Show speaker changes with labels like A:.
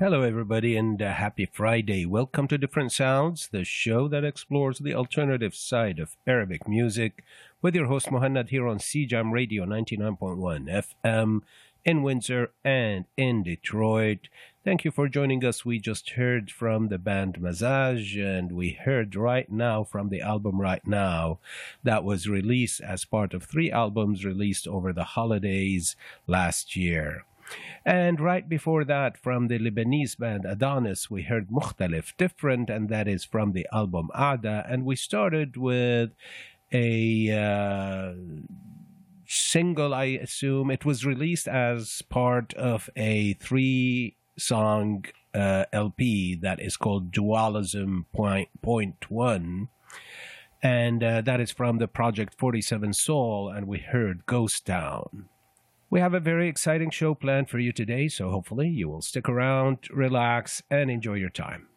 A: Hello, everybody, and happy Friday. Welcome to Different Sounds, the show that explores the alternative side of Arabic music, with your host Mohannad here on CJAM Radio 99.1 FM in Windsor and in Detroit. Thank you for joining us. We just heard from the band Mazaj, and we heard Right Now from the album Right Now that was released as part of three albums released over the holidays last year. And right before that, from the Lebanese band Adonis, we heard Mukhtalif, different, and that is from the album Ada. And we started with a single, I assume. It was released as part of a three-song LP that is called Dualism Point One. And that is from the project 47 Soul, and we heard Ghost Town. We have a very exciting show planned for you today, so hopefully you will stick around, relax, and enjoy your time.